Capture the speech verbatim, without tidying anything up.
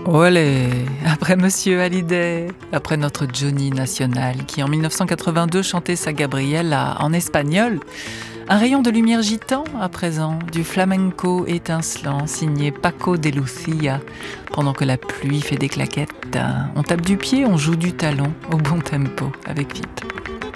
Olé! Après Monsieur Hallyday, après notre Johnny national qui en mille neuf cent quatre-vingt-deux chantait sa Gabriela en espagnol. Un rayon de lumière gitan à présent, du flamenco étincelant signé Paco de Lucia. Pendant que la pluie fait des claquettes, on tape du pied, on joue du talon au bon tempo avec Vite.